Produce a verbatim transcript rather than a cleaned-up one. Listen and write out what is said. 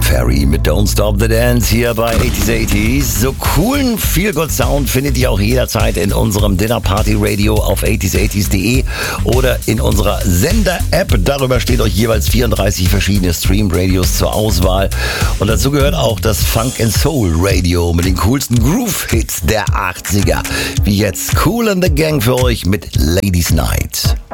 Ferry mit Don't Stop the Dance hier bei achtziger achtzig. So coolen Feel-Good-Sound findet ihr auch jederzeit in unserem Dinner Party Radio auf achtziger achtzig punkt de oder in unserer Sender-App. Darüber steht euch jeweils vierunddreißig verschiedene Stream-Radios zur Auswahl. Und dazu gehört auch das Funk and Soul Radio mit den coolsten Groove-Hits der achtziger. Wie jetzt Kool and the Gang für euch mit Ladies Night.